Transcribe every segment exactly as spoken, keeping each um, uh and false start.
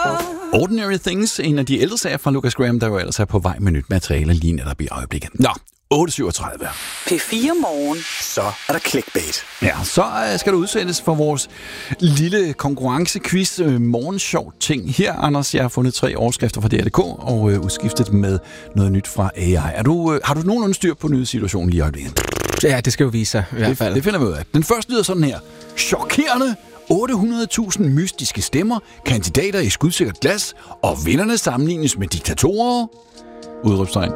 Ordinary Things, en af de ældre sager fra Lucas Graham, der jo ellers er på vej med nyt materiale lige netop i øjeblikket. Nå, otte syvogtredive. P fire Morgen. Så er der clickbait. Ja, så skal du udsættes for vores lille konkurrencequiz, øh, morgensjov ting. Her, Anders, jeg har fundet tre overskrifter fra D R punktum D K og øh, udskiftet med noget nyt fra A I. Er du, øh, har du nogenlunde styr på nyhedssituationen lige i øjeblikket? Ja, det skal jo vise sig i hvert fald. Det, det finder vi ud af. Den første lyder sådan her. Chokerende otte hundrede tusind mystiske stemmer, kandidater i skudsikkert glas, og vinderne sammenlignes med diktatorer. Udråbstegn.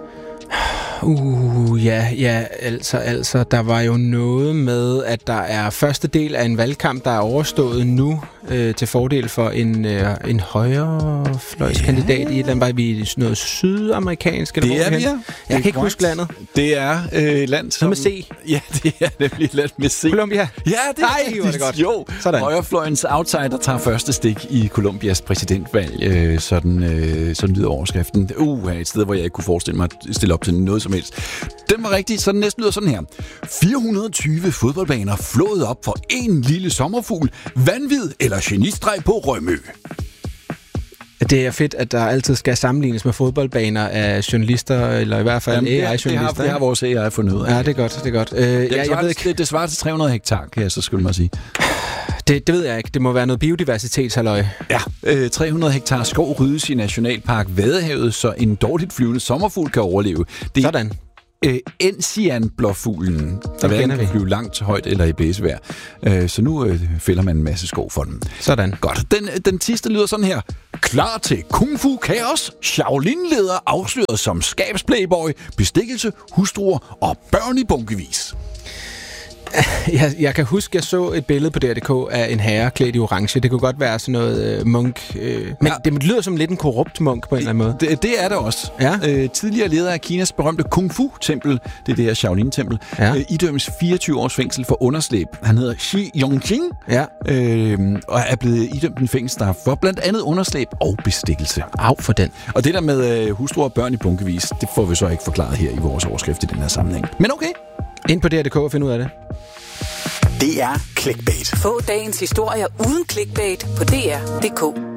Uh, ja, ja, altså, altså, der var jo noget med, at der er første del af en valgkamp, der er overstået nu øh, til fordel for en, øh, en højrefløjskandidat ja. i et eller andet, vi noget sydamerikansk. Eller det er vi, ja. Jeg kan ikke huske landet. Det er øh, land som... Noget med C. Ja, det er nemlig land med C. Colombia. Ja, det Nej, er var det godt. Jo, sådan. Højrefløjens outsider tager første stik i Colombias præsidentvalg. Øh, sådan, øh, sådan lyder overskriften. Uh, et sted, hvor jeg ikke kunne forestille mig at stille op til noget som helst. Den var rigtig, så den næste lyder sådan her. fire hundrede og tyve fodboldbaner flået op for en lille sommerfugl. Vanvid eller genistreg på Rømø. Det er fedt, at der altid skal sammenlignes med fodboldbaner af journalister, eller i hvert fald Jamen, A I-journalister. Det har, det har vores A I fundet ud af. Ja, det er godt, det er godt. Øh, det, ja, jeg ved ikke. Det, det svarer til tre hundrede hektar, kan jeg så skulle man sige. Det, det ved jeg ikke. Det må være noget biodiversitetshalløj. Ja, øh, tre hundrede hektar skov ryddes i Nationalpark Vadehavet, så en dårligt flyvende sommerfugl kan overleve. Det, Sådan. Øh, ensianblåfuglen, der hverken kan flyve langt, højt eller i blæsevejr. Øh, så nu øh, fælder man en masse skov for den. Sådan. Godt. Den, den sidste lyder sådan her. Klar til Kung Fu Kaos. Shaolin-leder afsløret som skabsplayboy, bestikkelse, hustruer og børn i bunkevis. Jeg, jeg kan huske, jeg så et billede på D R punktum D K af en herre klædt i orange. Det kunne godt være sådan noget øh, munk. Øh, men ja. Det lyder som lidt en korrupt munk på en eller anden måde. Det, det er det også. Ja. Øh, tidligere leder af Kinas berømte Kung Fu-tempel, det er det her Shaolin-tempel, ja. øh, idømmes fireogtyve års fængsel for underslæb. Han hedder Xi Yongqing, ja. øh, og er blevet idømt en fængselsstraf for blandt andet underslæb og bestikkelse. Af for den. Og det der med øh, hustruer og børn i bunkevis, det får vi så ikke forklaret her i vores overskrift i den her sammenhæng. Men okay. Ind på D R punktum D K og finde ud af det. Det er clickbait. Få dagens historier uden clickbait på D R punktum D K.